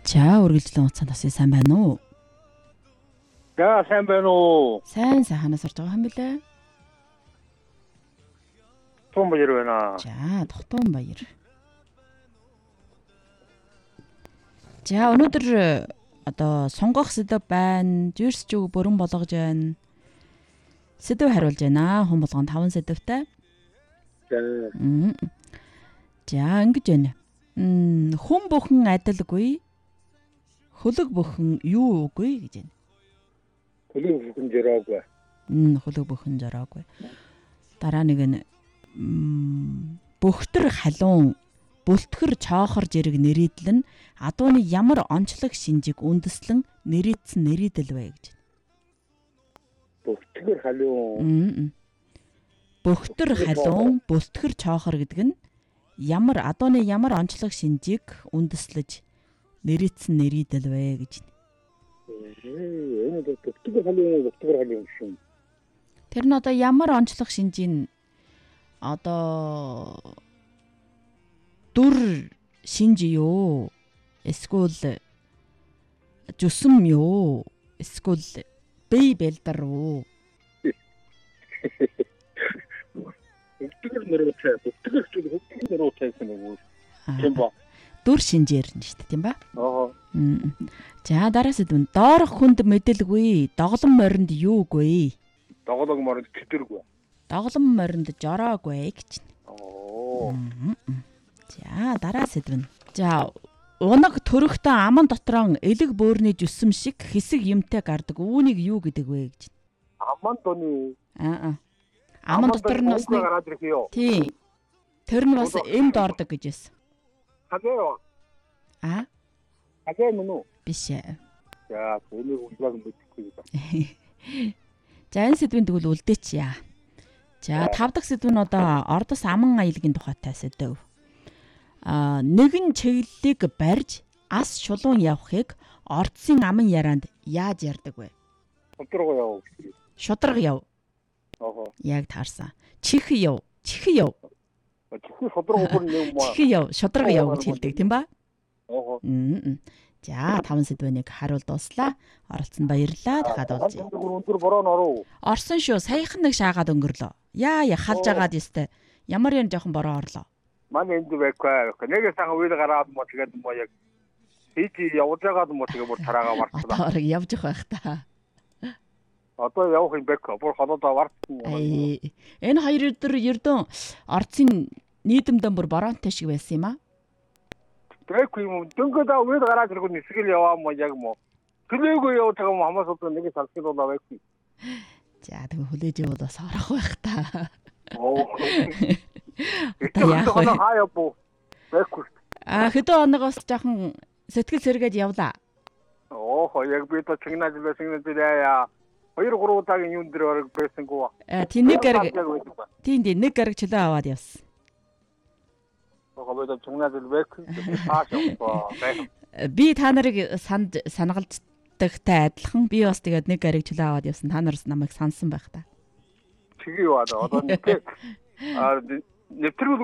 За үргэлжлэн уцаан тасыг сайн байна уу? За сайн байна уу? Сайн ханаас орж байгаа юм бэлээ? Том баяр байна. За Тогтун баяр. За өнөөдөр одоо сонгох сэдв байна. Жирс зүг бүрэн болгож байна. Сэдв хариулж байна. Хүн болгон 5 сэдвтэй. За ингэж байна. Хүн бүхэн адилгүй. Хөлөг бүхэн юу үгүй гэж байна. Хөлөг бүхэн жираагүй. Хөлөг бүхэн жираагүй. Дараа нэг нь бөхтөр халуун бүлтгэр чоохор зэрэг нэрийдэл нь адууны ямар онцлог шинжийг үндэслэн нэрийдсэн нэрийдэл вэ гэж байна. Бөхтөр халуун. Бөхтөр халуун бүлтгэр чоохор гэдэг нь адууны ямар онцлог шинжийг үндэслэж нэрийдсэн нэрийдэл вэ гэж байна. Энэ бөхтөр халуун шүү. Тэр нь одоо ямар онцлог шинжийн одоо дүр шинж юу? Эсвэл зүсэм юу? Эсвэл бие бэлдар уу? Бөхтөр нэрүүтэй гэсэн үг. Тийм ба. Дүр шинжээр нь шүү дээ, тийм ба? За дараас нь доорх хүнд мэдэлгүй доглон моринд юу үгүй? Доглон моринд чөтөргүй. Доглон моринд жороогүй гэж. За дараас нь. За унаг төрөхтөө аман дотроо элэг бөөрний зүсэм шиг хэсэг юмтай гардаг үүнийг юу гэдэг вэ гэж. Аман дооны. Аман дотор нь бас нэг. Тийм. Тэр нь бас энд ордог гэж байсан. Хагee. Хагee мөн үү? Биш ээ. За үүнийг үлбэг мэдхгүй. За энэ сэдвийн тэгвэл үлдээч яа. За 5 дахь сэдв нь одоо ордос аман аялагын тухайтай сэдв. Нэгэн чиглэлийг барьж ас шулуун явахыг ордсын аман ярианд яаж ярьдаг вэ? Шудраг яв. Шудраг яв. Яг таарсан. Чих яв. Чих шудраг өөр нэг юм аа. Чих яв, шудраг яв гэж хэлдэг тийм ба? За 5 сэдвэнийг харуул дууслаа. Оролцсон баярлалаа. Дахиад уулзъя. Өндөр бороо нороо. Орсон шүү. Саяхан нэг шаагаад өнгөрлөө. Яа халж агаад ёстой. Ямар юм жоохон бороо орлоо. Манай энд байхгүй. Нэг сайхан үйл гараад мо тэгээд мо яг хийж явж байгаад мо тэгээд бүр тараагаа марцсан. Одоо явж байх та. Одоо явах юм байхгүй. Бүр холоодоо марцсан. Энэ хоёр өдөр ердөө орцын нийтэмдэн бүр бороонтой шиг байсан юм аа. Тэгэхгүй юм. Дөнгөд үйл гараад ирэх нь эсгэл яваа мо яг мо. Төлөөгүй явах юм хамаас одоо нэг салхил болоо байхгүй. За тэгээ хүлээж яваад бас орох байх та. Одоо яах вэ? Хаяа буу. Байхгүй. Хэдэн оноогоос жоохон сэтгэл сэргээд явлаа. Яг би та чигнаж яа. 2-3 удаагийн юун дээр орог байсангүй. Тийм нэг гараг чөлөө аваад явсан. Хобойд чигнаж байхгүй. Тааш яваа. Би та нарыг санагалддагтай адилхан би бас тэгээд нэг гараг чөлөө аваад явсан. Та нараас намайг сансан байх та. Тэгээ яваад одоо нэвтрүүлэг